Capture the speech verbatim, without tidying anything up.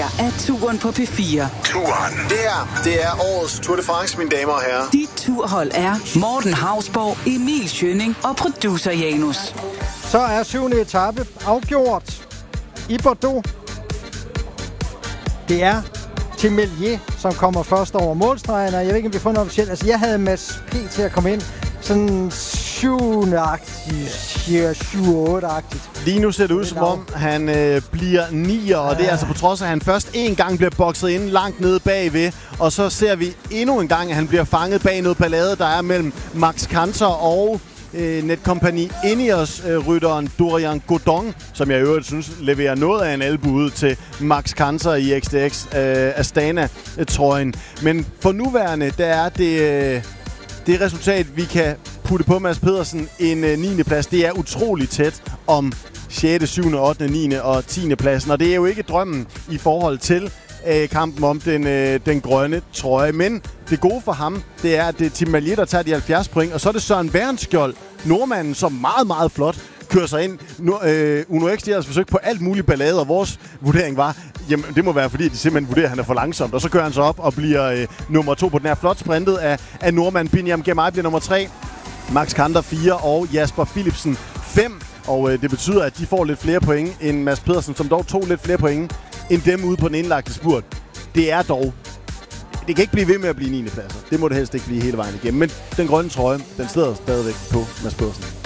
her er Turen på P fire. Turen. Det her, det er årets Tour de France, mine damer og herrer. Dit turhold er Morten Hausborg, Emil Schønning og producer Janus. Så er syvende etape afgjort i Bordeaux. Det er Temelier, som kommer først over målstregen, og jeg ved ikke, om vi får noget officielt. Altså, jeg havde Mads P. til at komme ind. Sådan syvende-agtigt, syv-otte-agtigt. Lige nu ser det ud, som om han øh, bliver nier, og det er altså på trods af, at han først en gang bliver bokset ind langt nede bagved, og så ser vi endnu en gang, at han bliver fanget bag noget ballade, der er mellem Max Kanter og øh, Netcompagnie Ineos-rytteren Dorian Godon, som jeg i øvrigt synes leverer noget af en albu ud til Max Kanter i X T X øh, Astana-trøjen. Men for nuværende, der er det... Øh, Det resultat, vi kan putte på Mads Pedersen, en øh, niende plads, det er utroligt tæt om sjette, syvende, ottende, niende og tiende pladsen. Og det er jo ikke drømmen i forhold til øh, kampen om den, øh, den grønne trøje. Men det gode for ham, det er, at det er Temelier, der tager de halvfjerds point. Og så er det Søren Værenskjold, nordmanden, som meget, meget flot kører sig ind. Nu, øh, Uno X, de har forsøgt på alt muligt ballade, og vores vurdering var, jamen det må være, fordi de simpelthen vurderer, at han er for langsomt. Og så kører han så op og bliver øh, nummer to på den her flot sprintet af, af nordmanden. Binyam Girmay bliver nummer tre, Max Kanter fire og Jasper Philipsen fem. Og øh, det betyder, at de får lidt flere point end Mads Pedersen, som dog tog lidt flere point end dem ude på den indlagte spurt. Det er dog... Det kan ikke blive ved med at blive niende pladser. Det må det helst ikke blive hele vejen igennem. Men den grønne trøje, den sidder stadigvæk på Mads Pedersen.